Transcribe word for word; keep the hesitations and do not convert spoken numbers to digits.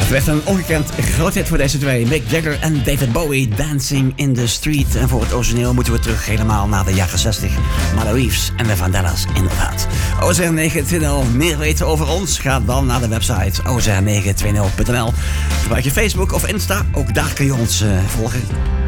Het werd een ongekend groot hit voor deze twee. Mick Jagger en David Bowie, Dancing in the Street. En voor het origineel moeten we terug helemaal naar de jaren zestig. Mala Reeves en de Vandellas, inderdaad. O Z negen twee nul, meer weten over ons? Ga dan naar de website o z negen twee nul punt n l. Gebruik je Facebook of Insta, ook daar kun je ons uh, volgen.